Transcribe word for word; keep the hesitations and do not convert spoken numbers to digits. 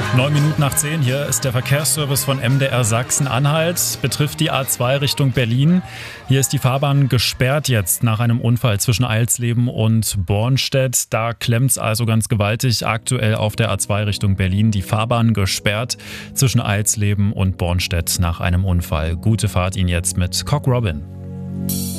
Neun Minuten nach zehn, hier ist der Verkehrsservice von M D R Sachsen-Anhalt. Betrifft die A zwei Richtung Berlin. Hier ist die Fahrbahn gesperrt jetzt nach einem Unfall zwischen Eilsleben und Bornstedt. Da klemmt's also ganz gewaltig. Aktuell auf der A zwei Richtung Berlin die Fahrbahn gesperrt zwischen Eilsleben und Bornstedt nach einem Unfall. Gute Fahrt Ihnen jetzt mit Cock Robin.